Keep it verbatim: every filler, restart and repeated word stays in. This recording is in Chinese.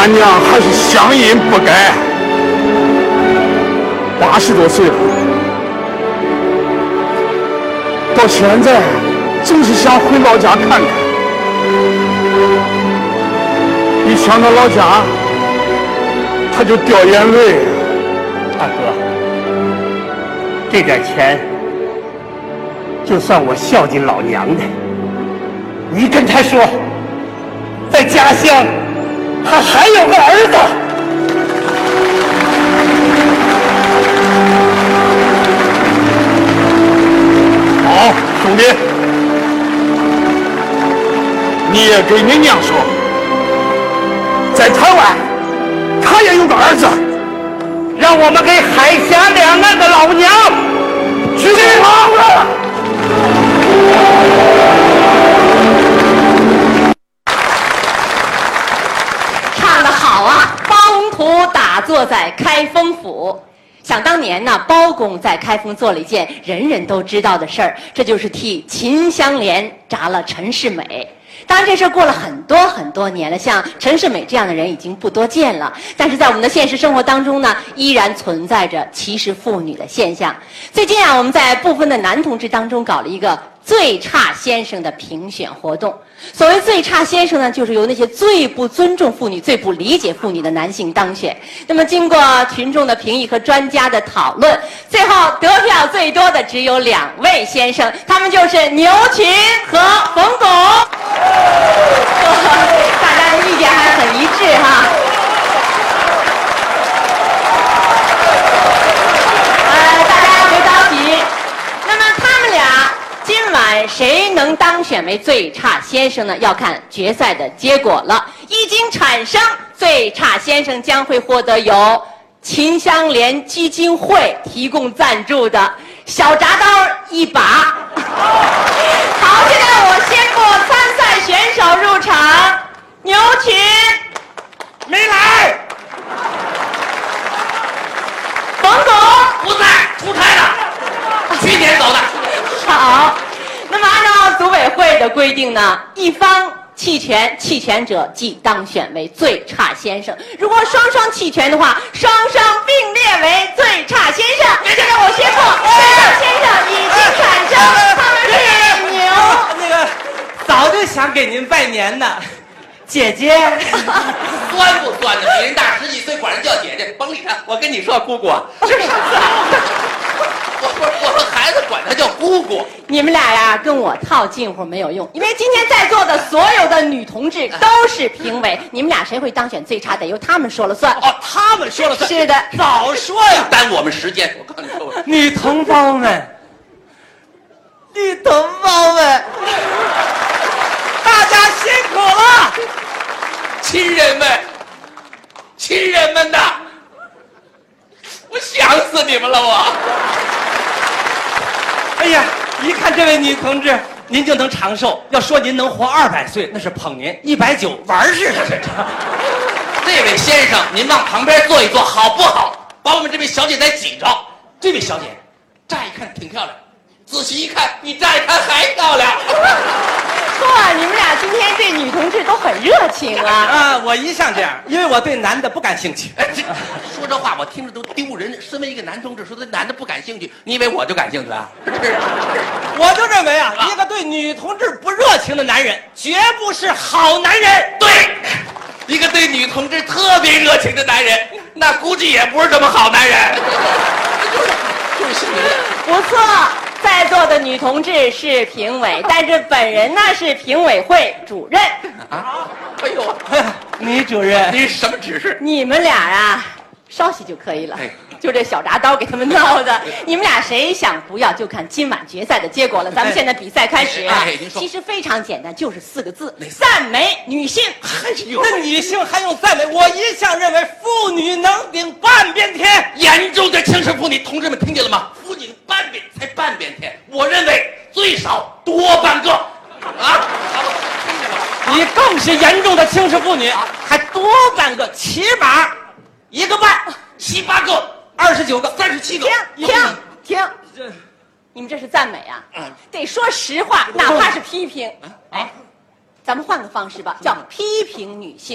俺娘还是乡音不改，八十多岁了，到现在总是想回老家看看。一想到老家，他就掉眼泪。 大哥，这点钱，就算我孝敬老娘的。你跟他说，在家乡，他还有个儿子。 好，兄弟，你也给你娘说，在台湾，他也有个儿子， 让我们给海峡两岸的老娘去好了。 唱得好啊！包公图打坐在开封府。想当年呢，包公在开封做了一件人人都知道的事儿，这就是替秦香莲铡了陈世美。当然，这事儿过了很多很多年了，像陈世美这样的人已经不多见了。但是在我们的现实生活当中呢，依然存在着歧视妇女的现象。最近啊，我们在部分的男同志当中搞了一个最差先生的评选活动。所谓最差先生呢，就是由那些最不尊重妇女、最不理解妇女的男性当选。那么经过群众的评议和专家的讨论，最后得票最多的只有两位先生，他们就是牛群和冯巩。大家的意见还很一致哈。呃，大家别着急。那么他们俩今晚谁能当选为最差先生呢？要看决赛的结果了。一经产生，最差先生将会获得由秦香莲基金会提供赞助的小铡刀一把。好，现在我宣布参赛选手入场。牛群没来， 冯巩不在，出差了，去年走的。 好，那么按照组委会的规定呢，一方弃权，弃权者即当选为最差先生。如果双双弃权的话，双双并列为最差先生。现在我宣布，最差先生已经产生，他们是牛。 那个早就想给您拜年呢，姐姐。 酸不酸的？比人大十几岁，管人叫姐姐，甭理他。我跟你说，姑姑，这是我我我和孩子管他叫姑姑。 你们俩呀，跟我套近乎没有用，因为今天在座的所有的女同志都是评委，你们俩谁会当选最差，得由他们说了算。 哦，他们说了算。 是的， 早说呀！ 耽误我们时间。我告诉你说， 女同胞们，女同胞们，大家辛苦了！ 亲人们，亲人们呐，我想死你们了，我。 哎呀，一看这位女同志，您就能长寿。要说您能活二百岁，那是捧您；一百九玩似的。 这位先生，您往旁边坐一坐，好不好？把我们这位小姐再挤着。这位小姐，乍一看挺漂亮，仔细一看，比乍一看还漂亮。 哇，你们俩今天对女同志都很热情啊！ 啊，我一向这样，因为我对男的不感兴趣。 哎，这说这话我听着都丢人。身为一个男同志，说对男的不感兴趣，你以为我就感兴趣啊？ 我就认为啊，一个对女同志不热情的男人，绝不是好男人。 对，一个对女同志特别热情的男人，那估计也不是什么好男人。就是你， 不错。在座的女同志是评委，但是本人呢是评委会主任。 啊！哎呦， 女主任， 你什么指示？ 你们俩啊，稍息就可以了。 哎就这小铡刀给他们闹的，你们俩谁想不要，就看今晚决赛的结果了。咱们现在比赛开始啊！ 哎哎您说其实非常简单，就是四个字：赞美女性。 哎呦， 那女性还用赞美？我一向认为妇女能顶半边天。 严重的轻视妇女，同志们听见了吗？妇女半边才半边天，我认为最少多半个。啊！ 你更是严重的轻视妇女，还多半个，起码一个半， 七八个， 二十九个， 三十七个。 停停停！你们这是赞美啊？ 嗯， 得说实话，哪怕是批评。哎，咱们换个方式吧，叫批评女性。